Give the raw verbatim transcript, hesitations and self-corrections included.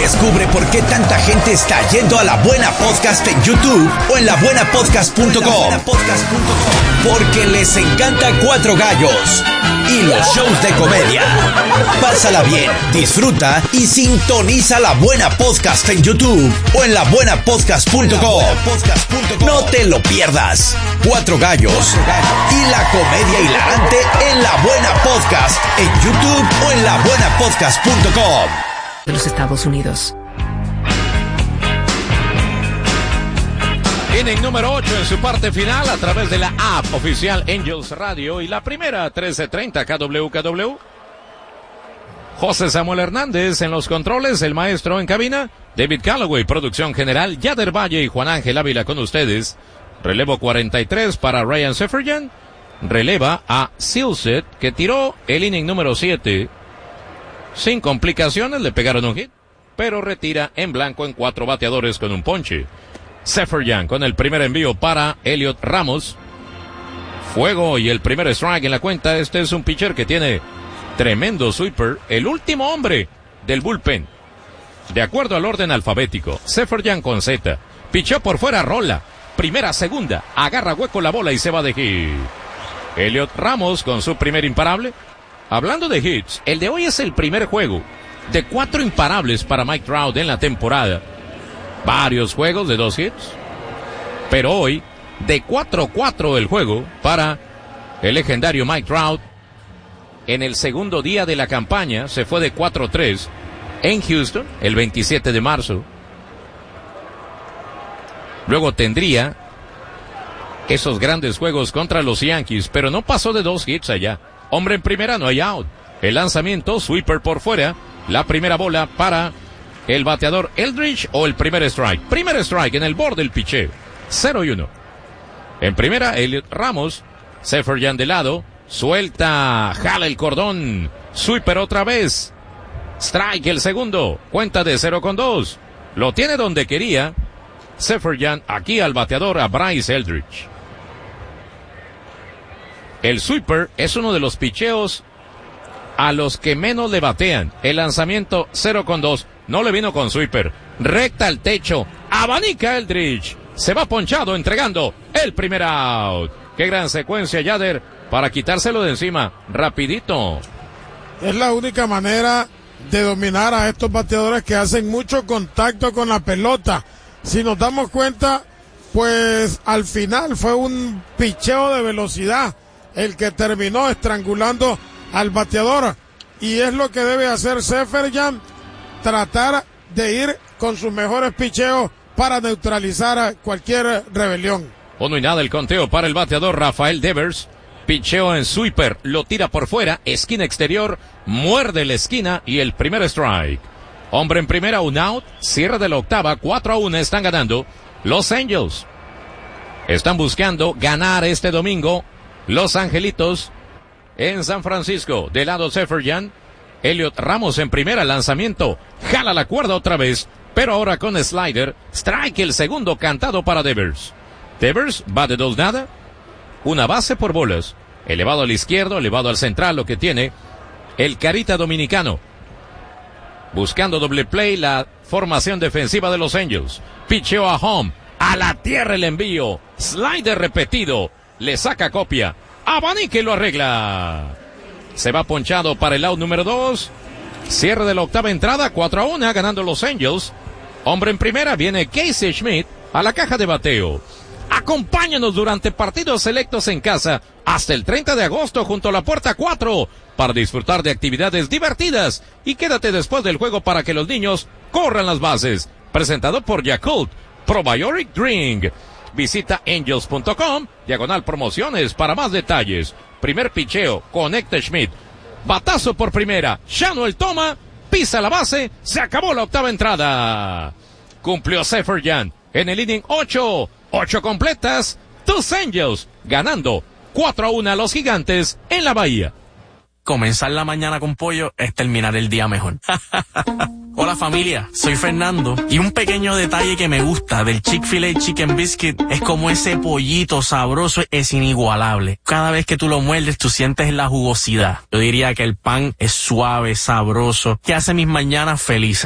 Descubre por qué tanta gente está yendo a La Buena Podcast en YouTube o en la buena podcast punto com. Porque les encanta Cuatro Gallos y los shows de comedia. Pásala bien, disfruta y sintoniza La Buena Podcast en YouTube o en la buena podcast punto com. No te lo pierdas. Cuatro Gallos y la comedia hilarante en La Buena Podcast en YouTube o en la buena podcast punto com. De los Estados Unidos. Inning número ocho en su parte final a través de la app oficial Angels Radio y la primera trece treinta K W K W. José Samuel Hernández en los controles, el maestro en cabina, David Calloway, producción general, Yader Valle y Juan Ángel Ávila con ustedes. Relevo cuarenta y tres para Ryan Seferian. Releva a Silset, que tiró el inning número siete. Sin complicaciones, le pegaron un hit, pero retira en blanco en cuatro bateadores con un ponche. Seferian con el primer envío para Elliot Ramos. Fuego y el primer strike en la cuenta. Este es un pitcher que tiene tremendo sweeper, el último hombre del bullpen. De acuerdo al orden alfabético, Seferian con Z. Pichó por fuera, rola. Primera, segunda, agarra hueco la bola y se va de hit. Elliot Ramos con su primer imparable. Hablando de hits, el de hoy es el primer juego de cuatro imparables para Mike Trout en la temporada. Varios juegos de dos hits, pero hoy de cuatro cuatro el juego para el legendario Mike Trout. En el segundo día de la campaña se fue de cuatro tres en Houston el veintisiete de marzo. Luego tendría esos grandes juegos contra los Yankees, pero no pasó de dos hits allá. Hombre en primera, no hay out. El lanzamiento, sweeper por fuera. La primera bola para el bateador Eldridge o el primer strike. Primer strike en el borde del picheo. cero y uno. En primera, Elliot Ramos. Seferian de lado. Suelta, jala el cordón. Sweeper otra vez. Strike el segundo. Cuenta de cero con dos. Lo tiene donde quería. Seferian aquí al bateador a Bryce Eldridge. El sweeper es uno de los picheos a los que menos le batean. El lanzamiento cero con dos. No le vino con sweeper. Recta al techo. Abanica Eldridge. Se va ponchado entregando el primer out. Qué gran secuencia, Yader, para quitárselo de encima. Rapidito. Es la única manera de dominar a estos bateadores que hacen mucho contacto con la pelota. Si nos damos cuenta, pues al final fue un picheo de velocidad el que terminó estrangulando al bateador, y es lo que debe hacer Seferian, tratar de ir con sus mejores picheos para neutralizar a cualquier rebelión. Uno y nada el conteo para el bateador Rafael Devers. Picheo en sweeper, lo tira por fuera, esquina exterior, muerde la esquina y el primer strike. Hombre en primera, un out, cierre de la octava, cuatro a uno están ganando los Angels. Están buscando ganar este domingo los Angelitos en San Francisco. De lado Seferian, Elliot Ramos en primera, lanzamiento, jala la cuerda otra vez, pero ahora con slider, strike el segundo cantado para Devers. Devers va de dos nada, una base por bolas, elevado al izquierdo, elevado al central, lo que tiene el carita dominicano. Buscando doble play, la formación defensiva de los Angels. Picheo a home, a la tierra el envío, slider repetido, le saca copia, abanica y lo arregla. Se va ponchado para el out número dos. Cierre de la octava entrada, cuatro a uno, ganando los Angels. Hombre en primera, viene Casey Schmidt a la caja de bateo. Acompáñanos durante partidos selectos en casa hasta el treinta de agosto junto a la puerta cuatro para disfrutar de actividades divertidas, y quédate después del juego para que los niños corran las bases. Presentado por Yakult Probiotic Drink. Visita angels punto com, diagonal promociones para más detalles. Primer picheo, conecta Schmidt. Batazo por primera, Shanuel toma, pisa la base, se acabó la octava entrada. Cumplió Seferian en el inning ocho, ocho completas, tus Angels ganando cuatro a uno a los Gigantes en la Bahía. Comenzar la mañana con pollo es terminar el día mejor. Hola familia, soy Fernando y un pequeño detalle que me gusta del Chick-fil-A Chicken Biscuit es como ese pollito sabroso es inigualable. Cada vez que tú lo muerdes tú sientes la jugosidad. Yo diría que el pan es suave, sabroso, que hace mis mañanas felices.